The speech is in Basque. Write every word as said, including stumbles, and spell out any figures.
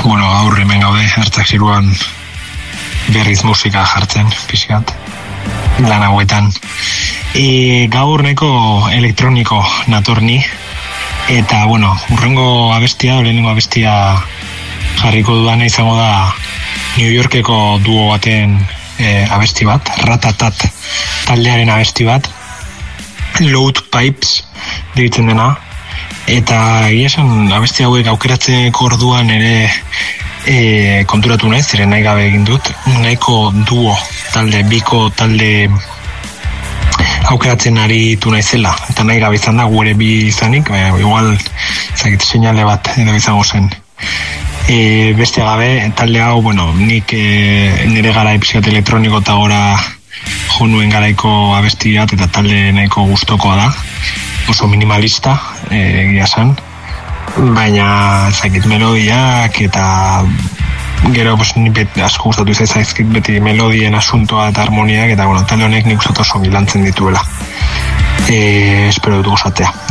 bueno, gaur hemen gaude, hartzak ziruan berriz musika jartzen, pixkat, lan hauetan. E, gaur neko elektroniko natorni, eta, bueno, urrengo abestia, lehenengo abestia jarriko dudana izango da New Yorkeko duo baten e, abesti bat, Ratatat taldearen abesti bat, Load Pipes deitzen dena, eta egia esan abesti hauek aukeratzeko orduan ere e, konturatu naiz, ere nahi gabe egin dut, nahiko duo talde, biko talde aukeratzen aritu naizela, eta nahi gabe izan da gure bi izanik, baina igual zakit seinale bat edo izango zen. E, beste gabe, talde hau, bueno, nik e, nire gara epsiat elektroniko eta gora jo nuen garaiko abestiat eta talde nahiko gustokoa da, oso minimalista, egia esan, baina zakit melodiak eta gero pues, ni bet, asko gustatu zaizkit beti melodien asuntoa eta harmoniak, eta bueno, talde honek nik uste oso bilantzen dituela. E, espero dut gozatzea.